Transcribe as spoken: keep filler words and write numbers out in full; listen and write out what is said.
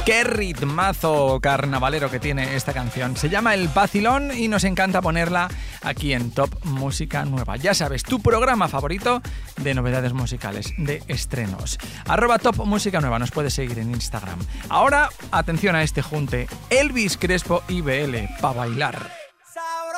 Qué ritmazo carnavalero que tiene esta canción. Se llama El Vacilón y nos encanta ponerla aquí en Top Música Nueva. Ya sabes, tu programa favorito de novedades musicales, de estrenos. Arroba Top Música Nueva, nos puedes seguir en Instagram. Ahora, atención a este junte. Elvis Crespo y B L, pa' bailar.